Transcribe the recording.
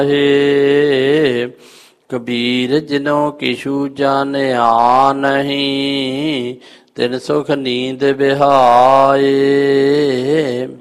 ਕਬੀਰ ਜਿਨੋ ਕਿਛੂ ਜਾਣਿਆ ਨਹੀਂ, ਤਿਨ ਸੁਖ ਨੀਂਦ ਬਿਹਾਏ।